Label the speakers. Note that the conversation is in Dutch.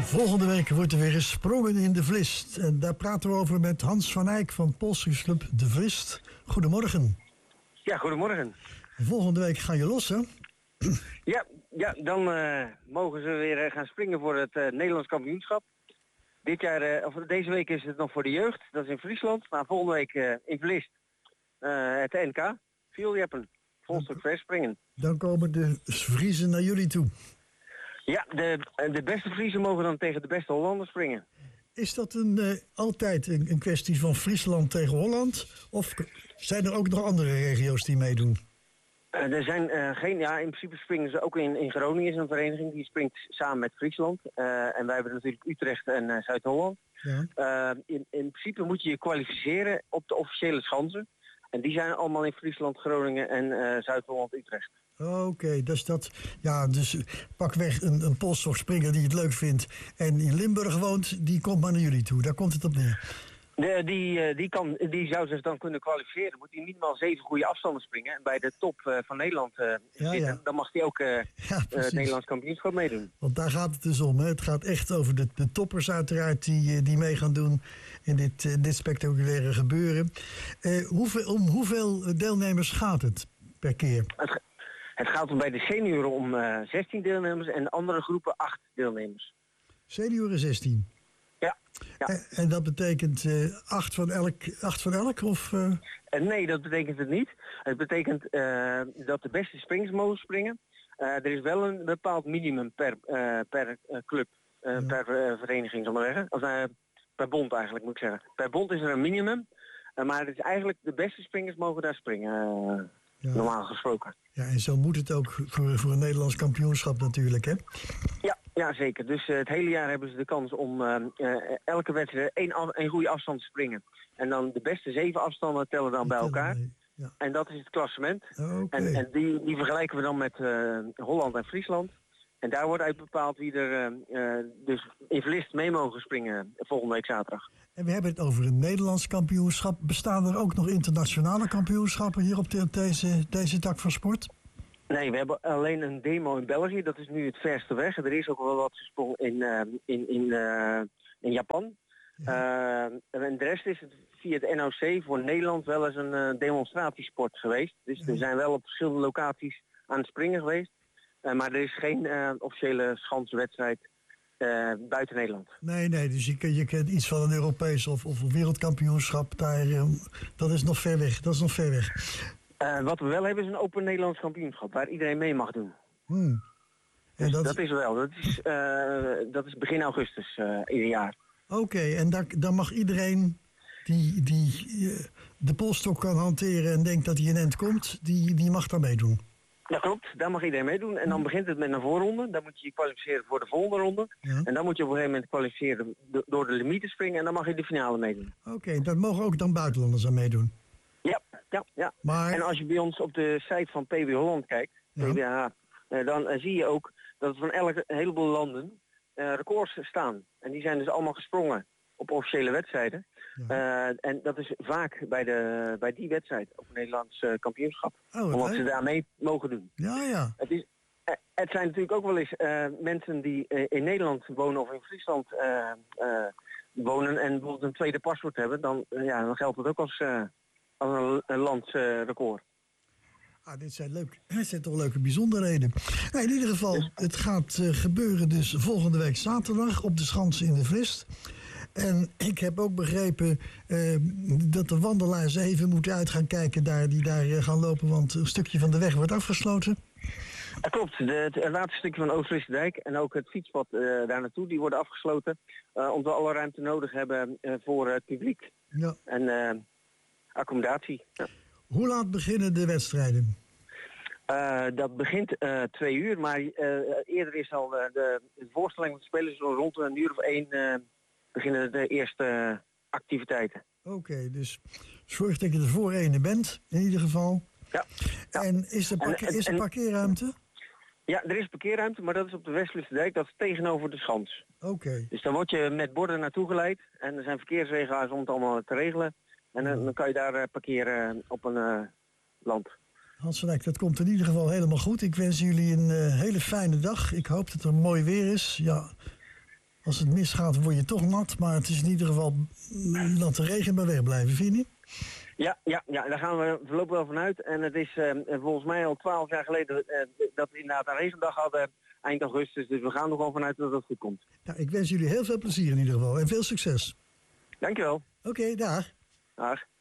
Speaker 1: Volgende week wordt er weer gesprongen in de Vlist. En daar praten we over met Hans van Eyck van Polsclub De Vlist. Goedemorgen.
Speaker 2: Ja, goedemorgen.
Speaker 1: Volgende week ga je los, hè?
Speaker 2: Ja, dan mogen ze weer gaan springen voor het Nederlands kampioenschap. Deze week is het nog voor de jeugd, dat is in Friesland. Maar volgende week in Vlist het NK, vieljeppen, volstuk verspringen.
Speaker 1: Dan komen de Friezen naar jullie toe.
Speaker 2: Ja, de beste Friesen mogen dan tegen de beste Hollanders springen.
Speaker 1: Is dat altijd een kwestie van Friesland tegen Holland? Of zijn er ook nog andere regio's die meedoen?
Speaker 2: Er zijn in principe springen ze ook in Groningen, is een vereniging die springt samen met Friesland. En wij hebben natuurlijk Utrecht en Zuid-Holland. Ja. In principe moet je je kwalificeren op de officiële schansen. En die zijn allemaal in Friesland, Groningen en Zuid-Holland, Utrecht.
Speaker 1: Oké, dus dus pakweg een polsstokspringer die het leuk vindt en in Limburg woont, die komt maar naar jullie toe. Daar komt het op neer.
Speaker 2: Die zou zich dan kunnen kwalificeren. Moet hij minimaal 7 goede afstanden springen. En bij de top van Nederland zitten. Dan mag hij ook het Nederlands kampioenschap meedoen.
Speaker 1: Want daar gaat het dus om. Hè? Het gaat echt over de toppers uiteraard die mee gaan doen in dit spectaculaire gebeuren. Om hoeveel deelnemers gaat het per keer?
Speaker 2: Het gaat bij de senioren om 16 deelnemers en de andere groepen 8 deelnemers.
Speaker 1: Senioren 16?
Speaker 2: Ja.
Speaker 1: En dat betekent 8 van elk? Of?
Speaker 2: Nee, dat betekent het niet. Het betekent dat de beste springers mogen springen. Er is wel een bepaald minimum per club, per vereniging, zal maar zeggen. Of per bond eigenlijk, moet ik zeggen. Per bond is er een minimum. Maar het is eigenlijk de beste springers mogen daar springen, normaal gesproken.
Speaker 1: Ja, en zo moet het ook voor een Nederlands kampioenschap natuurlijk, hè?
Speaker 2: Ja, zeker. Dus het hele jaar hebben ze de kans om elke wedstrijd één goede afstand te springen. En dan de beste 7 afstanden tellen dan bij elkaar. Ja. En dat is het klassement.
Speaker 1: Okay.
Speaker 2: En die vergelijken we dan met Holland en Friesland. En daar wordt uit bepaald wie er dus in Vlist mee mogen springen volgende week zaterdag.
Speaker 1: En we hebben het over een Nederlands kampioenschap. Bestaan er ook nog internationale kampioenschappen hier op deze tak van sport? Nee, we hebben alleen een demo in België. Dat is nu het verste weg. Er is ook wel wat gesprongen in Japan. Ja. En de rest is het via het NOC voor Nederland wel eens een demonstratiesport geweest. Dus er zijn wel op verschillende locaties aan het springen geweest. Maar er is geen officiële schanswedstrijd buiten Nederland. Nee, dus je kent iets van een Europees of wereldkampioenschap. Dat is nog ver weg.
Speaker 2: Wat we wel hebben is een open Nederlands kampioenschap waar iedereen mee mag doen.
Speaker 1: En
Speaker 2: dus dat is wel. Dat is begin augustus ieder jaar.
Speaker 1: Oké, en daar mag iedereen die de polstok kan hanteren en denkt dat hij in end komt, die mag daar meedoen.
Speaker 2: Dat klopt, daar mag iedereen meedoen. En dan begint het met een voorronde. Dan moet je je kwalificeren voor de volgende ronde. Ja. En dan moet je op een gegeven moment kwalificeren door de limieten springen. En dan mag je de finale meedoen.
Speaker 1: Oké, daar mogen ook dan buitenlanders aan meedoen?
Speaker 2: Ja.
Speaker 1: Maar...
Speaker 2: En als je bij ons op de site van PB Holland kijkt, PBH, dan zie je ook dat er van een heleboel landen records staan. En die zijn dus allemaal gesprongen op officiële wedstrijden. Ja. En dat is vaak bij die wedstrijd op het Nederlands kampioenschap. Omdat ze daarmee mogen doen.
Speaker 1: Ja.
Speaker 2: Het zijn natuurlijk ook wel eens mensen die in Nederland wonen of in Friesland wonen en bijvoorbeeld een tweede paspoort hebben. Dan geldt het ook als een landsrecord.
Speaker 1: Dit zijn toch leuke bijzonderheden. In ieder geval, het gaat gebeuren dus volgende week zaterdag op de Schansen in de Vlist. En ik heb ook begrepen dat de wandelaars even moeten uit gaan kijken die daar gaan lopen, want een stukje van de weg wordt afgesloten.
Speaker 2: Dat klopt. Het laatste stukje van Oost-Friesdijk en ook het fietspad daar naartoe, die worden afgesloten. Omdat we alle ruimte nodig hebben voor het publiek. Ja. En accommodatie. Ja.
Speaker 1: Hoe laat beginnen de wedstrijden?
Speaker 2: Dat begint 2 uur, maar eerder is al de voorstelling van de spelers rond een uur of 1 beginnen de eerste activiteiten.
Speaker 1: Oké, dus zorg dat je er voor 1 bent, in ieder geval. Ja. En is er parkeerruimte? Ja, er is parkeerruimte, maar dat is op de West-Friesdijk, dat is tegenover de schans. Oké.
Speaker 2: Dus dan word je met borden naartoe geleid en er zijn verkeersregelaars om het allemaal te regelen. En dan kan je daar parkeren op een land.
Speaker 1: Hans van Eyck, dat komt in ieder geval helemaal goed. Ik wens jullie een hele fijne dag. Ik hoop dat er mooi weer is. Ja.
Speaker 3: Als het misgaat word je toch nat, maar het is in ieder geval dat de regen bij wegblijven, vind je niet?
Speaker 1: Ja, daar gaan we voorlopig wel vanuit. En het is volgens mij al 12 jaar geleden dat we inderdaad een regendag hadden eind augustus. Dus we gaan er gewoon vanuit dat het goed komt.
Speaker 3: Nou, ik wens jullie heel veel plezier in ieder geval en veel succes.
Speaker 1: Dankjewel.
Speaker 3: Oké, dag.
Speaker 1: Dag.